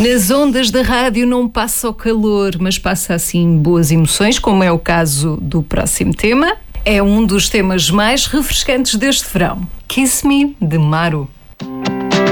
Nas ondas da rádio não passa o calor, mas passa assim boas emoções, como é o caso do próximo tema. É um dos temas mais refrescantes deste verão. Kiss Me, de Maru.